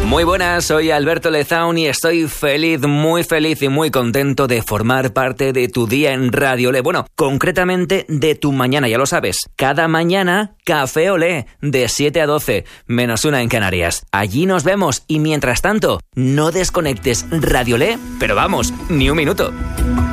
Muy buenas, soy Alberto Lezaun y estoy feliz, muy feliz y muy contento de formar parte de tu día en Radio Olé. Bueno, concretamente de tu mañana, ya lo sabes. Cada mañana, Café Olé, de 7 a 12, -1 en Canarias. Allí nos vemos y mientras tanto, no desconectes Radio Olé, pero vamos, ni un minuto.